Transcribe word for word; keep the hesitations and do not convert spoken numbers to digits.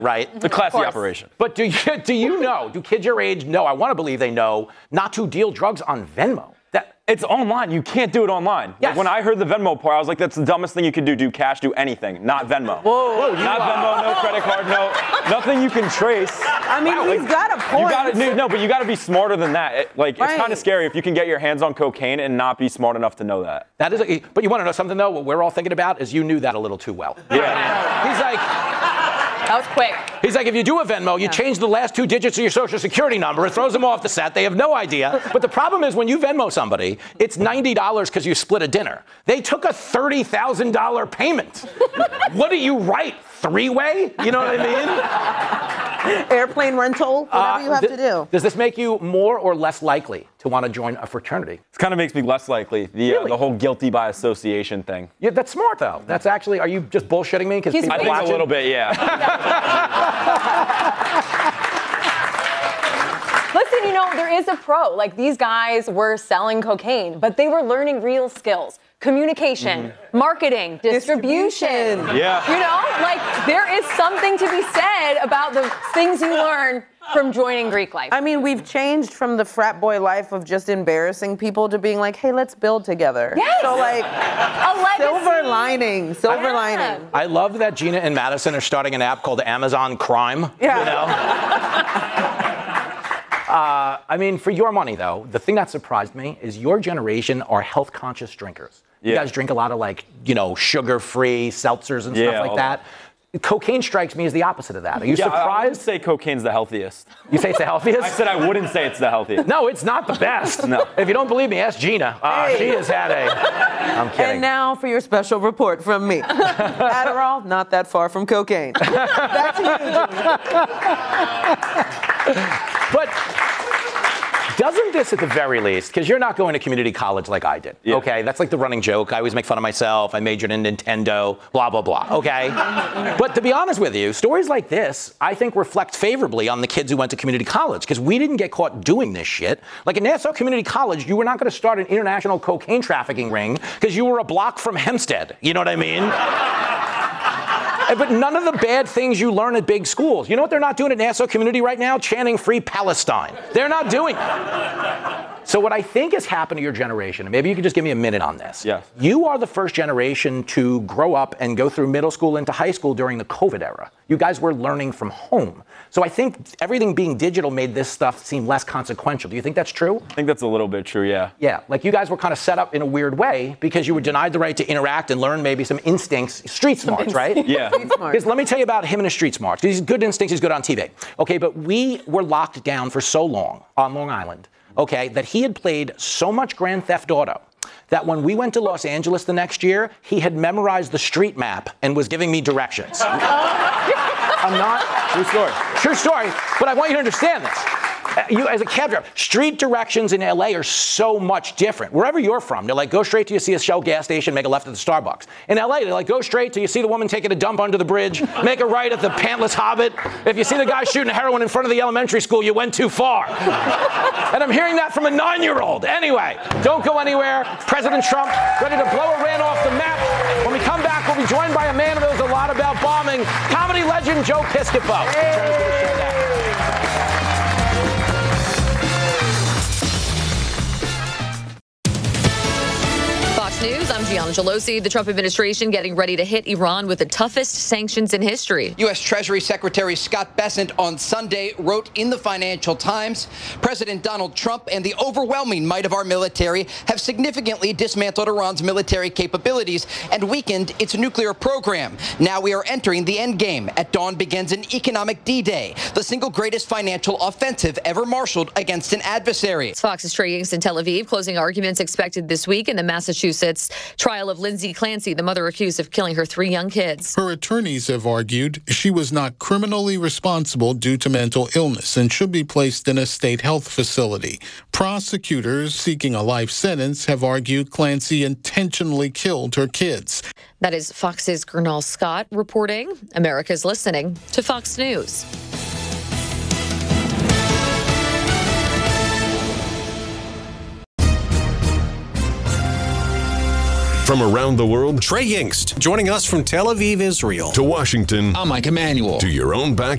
right? It's a classy operation. But do you, do you know, do kids your age know, I want to believe they know, not to deal drugs on Venmo? That It's online. You can't do it online. Yes. Like when I heard the Venmo part, I was like, that's the dumbest thing you could do. Do cash, do anything, not Venmo. Whoa, whoa, you not are. Venmo, no credit card, no, nothing you can trace. I mean, Wow, he's like, got a point. You gotta, no, no, but you got to be smarter than that. It, like, Right. it's kind of scary if you can get your hands on cocaine and not be smart enough to know that. That is, a, but you want to know something, though? What we're all thinking about is you knew that a little too well. Yeah. He's like, That was quick. He's like, if you do a Venmo, you change the last two digits of your social security number. It throws them off the set. They have no idea. But the problem is when you Venmo somebody, it's ninety dollars because you split a dinner. They took a thirty thousand dollars payment. What do you write? Three-way? You know what I mean? Airplane rental, whatever Uh, you have th- to do. Does this make you more or less likely to want to join a fraternity? It kind of makes me less likely. The, uh, Really? the whole guilty by association thing. Yeah, that's smart, though. That's actually, are you just bullshitting me? Because He's people I think watching? a little bit, yeah. Listen, you know, there is a pro. Like, these guys were selling cocaine, but they were learning real skills. Communication, Mm-hmm. marketing, distribution. Distribution. Yeah. You know, like, there is something to be said about the things you learn from joining Greek life. I mean, we've changed from the frat boy life of just embarrassing people to being like, hey, let's build together. Yes. So, like, a legacy. silver lining, silver Yeah. lining. I love that Gina and Madison are starting an app called Amazon Crime. Yeah. You know? uh, I mean, for your money, though, the thing that surprised me is your generation are health-conscious drinkers. You Yeah. guys drink a lot of, like, you know, sugar-free seltzers and Yeah, stuff like all that. Cocaine strikes me as the opposite of that. Are you yeah, I wouldn't surprised? say cocaine's the healthiest. You say it's the healthiest? I said I wouldn't say it's the healthiest. No, it's not the best. No. If you don't believe me, ask Gina. Uh, Hey. She has had a. I'm kidding. And now for your special report from me. Adderall, not that far from cocaine. Back to you, Jimmy. But doesn't this, at the very least, because you're not going to community college like I did, Yeah. okay? That's like the running joke. I always make fun of myself. I majored in Nintendo, blah, blah, blah, okay? But to be honest with you, stories like this, I think, reflect favorably on the kids who went to community college, because we didn't get caught doing this shit. Like at Nassau Community College, you were not going to start an international cocaine trafficking ring because you were a block from Hempstead. You know what I mean? But none of the bad things you learn at big schools. You know what they're not doing at Nassau Community right now? Chanting Free Palestine. They're not doing it. So what I think has happened to your generation, and maybe you could just give me a minute on this. Yes. You are the first generation to grow up and go through middle school into high school during the COVID era. You guys were learning from home. So I think everything being digital made this stuff seem less consequential. Do you think that's true? I think that's a little bit true, yeah. Yeah, like you guys were kind of set up in a weird way because you were denied the right to interact and learn maybe some instincts, street smarts, right? Yeah. Because let me tell you about him and his street smarts. He's good instincts, he's good on T V. Okay, but we were locked down for so long on Long Island, okay, that he had played so much Grand Theft Auto that when we went to Los Angeles the next year, he had memorized the street map and was giving me directions. I'm not. True story. True story, but I want you to understand this. Uh, You, as a cab driver, street directions in L A are so much different. Wherever you're from, they're like, go straight till you see a Shell gas station, make a left at the Starbucks. In L A, they're like, go straight till you see the woman taking a dump under the bridge, make a right at the Pantless Hobbit. If you see the guy shooting heroin in front of the elementary school, you went too far. And I'm hearing that from a nine-year-old. Anyway, don't go anywhere. President Trump ready to blow Iran off the map. When we come back, we'll be joined by a man who knows a lot about bombing, comedy legend Joe Piscopo. Fox News, I'm Gianna Gelosi. The Trump administration getting ready to hit Iran with the toughest sanctions in history. U S. Treasury Secretary Scott Bessent on Sunday wrote in the Financial Times, President Donald Trump and the overwhelming might of our military have significantly dismantled Iran's military capabilities and weakened its nuclear program. Now we are entering the end game. At dawn begins an economic D-Day, the single greatest financial offensive ever marshaled against an adversary. It's Fox's Trey Yingst in Tel Aviv. Closing arguments expected this week in the Massachusetts trial of Lindsay Clancy, the mother accused of killing her three young kids. Her attorneys have argued she was not criminally responsible due to mental illness and should be placed in a state health facility. Prosecutors seeking a life sentence have argued Clancy intentionally killed her kids. That is Fox's Gernal Scott reporting. America's listening to Fox News. From around the world Trey Yingst, joining us from Tel Aviv, Israel. to Washington I'm Mike Emanuel. to your own back